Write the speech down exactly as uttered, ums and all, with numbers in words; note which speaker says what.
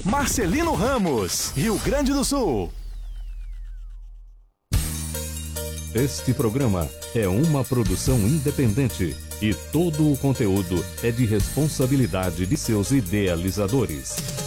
Speaker 1: Marcelino Ramos, Rio Grande do Sul.
Speaker 2: Este programa é uma produção independente e todo o conteúdo é de responsabilidade de seus idealizadores.